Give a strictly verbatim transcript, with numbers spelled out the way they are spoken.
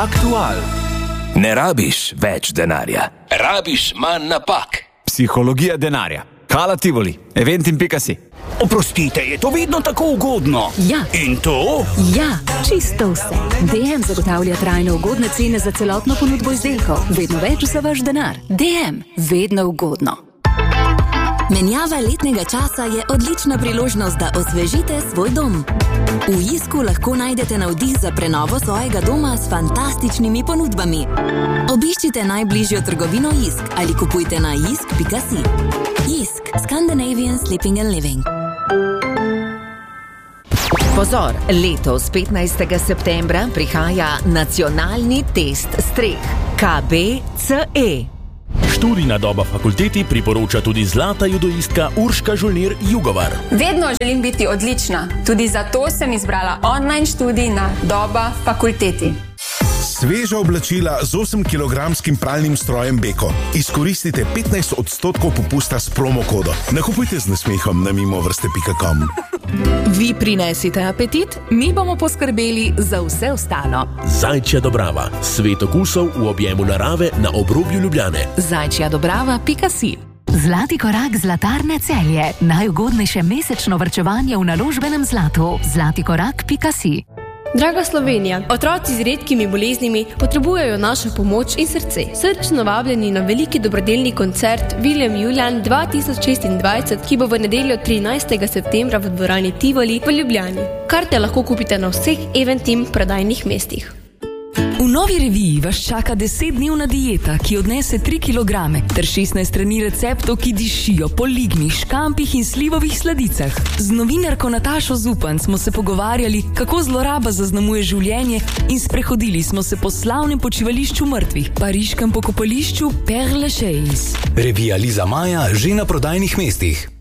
Aktual. Ne rabiš več denarja, rabiš manj napak. Psihologija denarja. Hala Tivoli, eventim pika si. Oprostite, je to vedno tako ugodno? Ja. In to? Ja, čisto vse. D M zagotavlja trajno ugodne cene za celotno ponudbo izdelkov. Vedno več za vaš denar. D M, vedno ugodno. Menjava letnega časa je odlična priložnost, da osvežite svoj dom. V Jisku lahko najdete navdih za prenovo svojega doma s fantastičnimi ponudbami. Obiščite najbližjo trgovino Jisk ali kupujte na jisk pika si. Jisk, Scandinavian Sleeping and Living. Pozor, letos petnajstega septembra prihaja nacionalni test streh K B C E. Študijna doba fakulteti priporoča tudi zlata judoistka Urška Žolnir-Jugovar. Vedno želim biti odlična, tudi zato sem izbrala online študij na Doba fakulteti. Sveža oblačila z osemkilogramskim pralnim strojem Beko. Izkoristite petnajst odstotkov popusta s promokodo. Nakupujte z nasmehom na mimovrste pika com. Vi prinesite apetit, mi bomo poskrbeli za vse ostalo. Zajčja Dobrava. Svet okusov v objemu narave na obrobju Ljubljane. zajčja dobrava pika si. Zlati korak Zlatarne Celje. Najugodnejše mesečno varčevanje v naložbenem zlatu. zlati korak pika si. Draga Slovenija, otroci z redkimi boleznimi potrebujejo našo pomoč in srce. Srčno vabljeni na veliki dobrodelni koncert William Julian dva tisoč šestindvajset, ki bo v nedeljo trinajstega septembra v dvorani Tivoli v Ljubljani. Karte lahko kupite na vseh Eventim prodajnih mestih. V novi reviji vas čaka desetdnevna dieta, ki odnese tri kilograme, ter šestnajst strani receptov, ki dišijo po ligmih, škampih in slivovih sladicah. Z novinarko Natašo Zupan smo se pogovarjali, kako zloraba zaznamuje življenje, in sprehodili smo se po slavnem počivališču mrtvih, pariškem pokopališču Père Lachaise. Revija Liza Maja že na prodajnih mestih.